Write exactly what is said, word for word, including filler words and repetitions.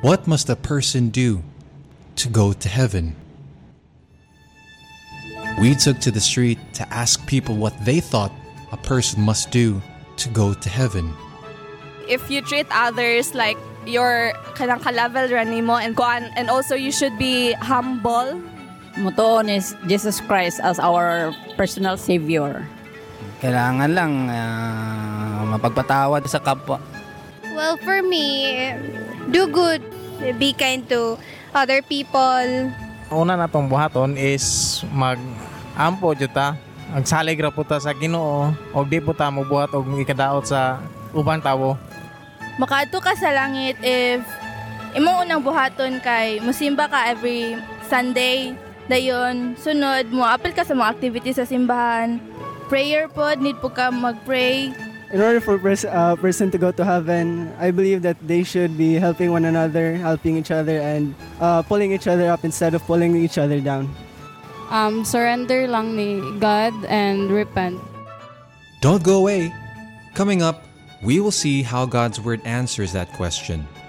What must a person do to go to heaven? We took to the street to ask people what they thought a person must do to go to heaven. If you treat others like your kanang ka-level rani mo and kuan, and also you should be humble. Motoon is Jesus Christ as our personal Savior. Kailangan lang uh, mapagpatawad sa kapwa. Well, for me, do good. Be kind to other people. Una na tong buhaton is mag-ampo juta. Magsalig ra po ta sa Ginoo og di po ta mobuhat og ikadaot sa ubang tawo. Makaadto ka sa langit if imong unang buhaton kay musimba ka every Sunday. Dayon, sunod mo apil ka sa mga activities sa simbahan. Prayer pod, need po ka mag-pray. In order for a pers- uh, person to go to heaven, I believe that they should be helping one another, helping each other, and uh, pulling each other up instead of pulling each other down. Um, surrender lang ni God and repent. Don't go away. Coming up, we will see how God's Word answers that question.